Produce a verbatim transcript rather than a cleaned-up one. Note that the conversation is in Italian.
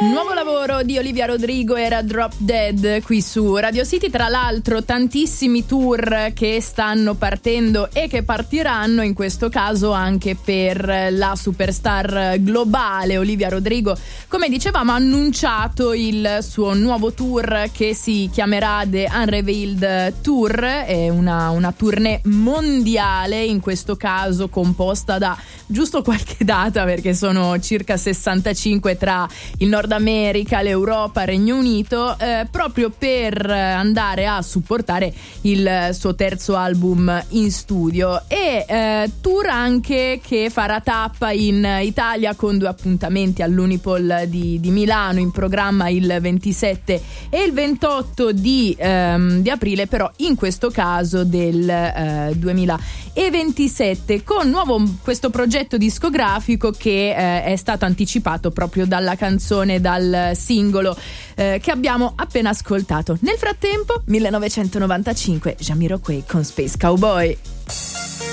Nuovo lavoro di Olivia Rodrigo era Drop Dead qui su Radio City. Tra l'altro tantissimi tour che stanno partendo e che partiranno, in questo caso anche per la superstar globale Olivia Rodrigo. Come dicevamo, ha annunciato il suo nuovo tour che si chiamerà The Unrevealed Tour. È una, una tournée mondiale, in questo caso composta da giusto qualche data, perché sono circa sessantacinque tra il Nord America, l'Europa, Regno Unito, eh, proprio per andare a supportare il suo terzo album in studio. E eh, tour anche che farà tappa in Italia con due appuntamenti all'Unipol di, di Milano, in programma il ventisette e il ventotto di, ehm, di aprile, però in questo caso del eh, duemilaventisette, con nuovo questo progetto discografico che eh, è stato anticipato proprio dalla canzone, dal singolo eh, che abbiamo appena ascoltato. Nel frattempo, millenovecentonovantacinque, Jamiroquai con Space Cowboy.